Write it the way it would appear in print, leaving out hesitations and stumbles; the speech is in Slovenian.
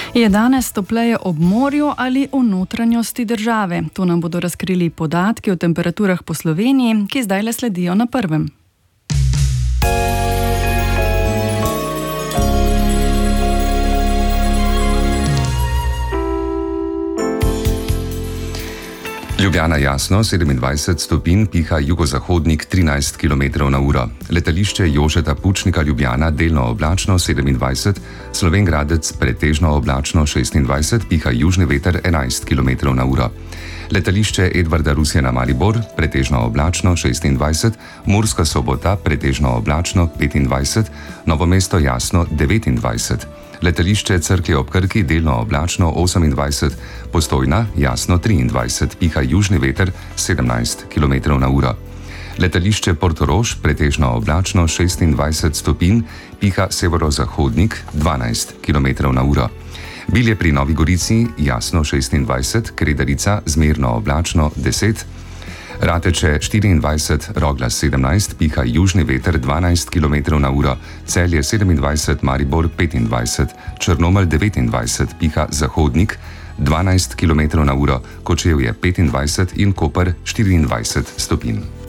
Je danes topleje ob morju ali v notranjosti države? To nam bodo razkrili podatki o temperaturah po Sloveniji, ki zdaj le sledijo na prvem. Ljubljana jasno, 27 stopinj, piha jugozahodnik 13 km/h. Letališče Jožeta Pučnika Ljubljana delno oblačno 27, Slovenj Gradec pretežno oblačno 26, piha južni veter 11 km/h. Letališče Edvarda Rusjana Maribor pretežno oblačno 26, Murska Sobota pretežno oblačno 25, Novo mesto jasno 29. Letališče Cerklje ob Krki delno oblačno 28, Postojna jasno 23, piha južni veter 17 km/h. Letališče Portorož pretežno oblačno 26 stopinj, piha severozahodnik 12 km/h. Bilje pri Novi Gorici jasno 26, Kredarica zmerno oblačno 10, Rateče 24, Rogla 17, piha južni veter 12 km/h, Celje 27, Maribor 25, Črnomelj 29, piha zahodnik 12 km/h, Kočevje 25 in Koper 24 stopinj.